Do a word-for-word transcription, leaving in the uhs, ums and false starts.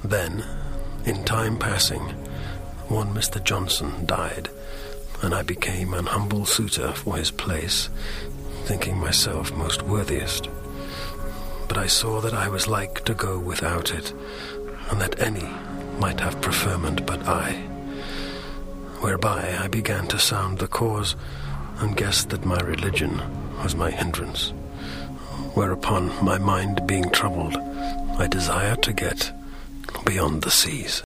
Then, in time passing, one Mister Johnson died, and I became an humble suitor for his place, thinking myself most worthiest. But I saw that I was like to go without it, and that any might have preferment but I. Whereby I began to sound the cause, and guessed that my religion was my hindrance. Whereupon, my mind being troubled, I desired to get beyond the seas.